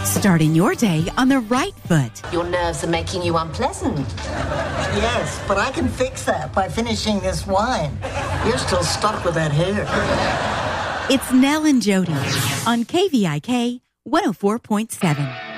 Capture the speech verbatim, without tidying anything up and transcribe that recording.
Starting your day on the right foot. Your nerves are making you unpleasant. Yes, but I can fix that by finishing this wine. You're still stuck with that hair. It's Nell and Jody on K V I K one oh four point seven.